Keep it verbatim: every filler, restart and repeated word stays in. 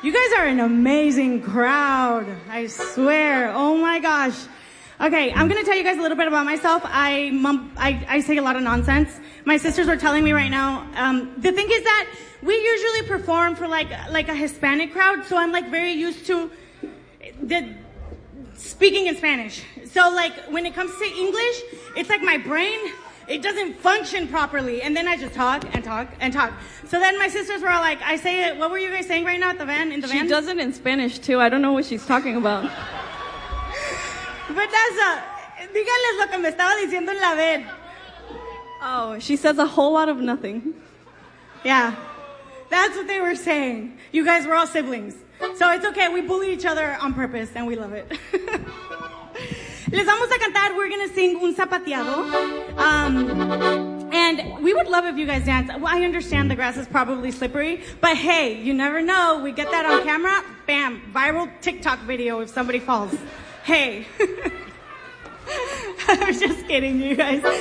You guys are an amazing crowd. I swear. Oh my gosh. Okay, I'm gonna tell you guys a little bit about myself. I mum, I, I say a lot of nonsense. My sisters were telling me right now. Um, the thing is that we usually perform for like like a Hispanic crowd, so I'm like very used to the speaking in Spanish. So like when it comes to English, it's like my brain, it doesn't function properly, and then I just talk and talk and talk. So then my sisters were all like, I say it. What were you guys saying right now at the van in the van? She does it in Spanish too. I don't know what she's talking about. But that's a, díganles lo que me estaba diciendo en la vez. Oh, she says a whole lot of nothing. Yeah, that's what they were saying. You guys were all siblings. So it's okay, we bully each other on purpose and we love it. Les vamos a cantar, we're gonna sing Un Zapateado. Um, and we would love if you guys dance. Well, I understand the grass is probably slippery, but hey, you never know. We get that on camera, bam, viral TikTok video if somebody falls. Hey. I'm just kidding, you guys.